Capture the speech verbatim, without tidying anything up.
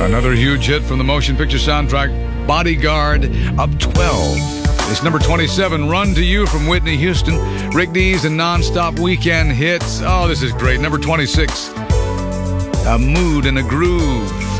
Another huge hit from the motion picture soundtrack, Bodyguard, up twelve. It's number twenty-seven, Run to You from Whitney Houston. Rick Dees and Non-Stop Weekend Hits. Oh, this is great. Number twenty-six, A Mood and a Groove.